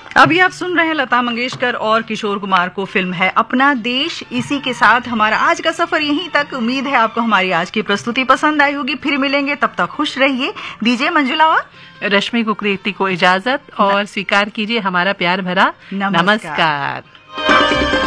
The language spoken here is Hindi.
अभी आप सुन रहे हैं लता मंगेशकर और किशोर कुमार को, फिल्म है अपना देश। इसी के साथ हमारा आज का सफर यहीं तक। उम्मीद है आपको हमारी आज की प्रस्तुति पसंद आई होगी। फिर मिलेंगे, तब तक खुश रहिए। दीजिए मंजुला और रश्मि कुकरेती को इजाजत और स्वीकार कीजिए हमारा प्यार भरा नमस्कार।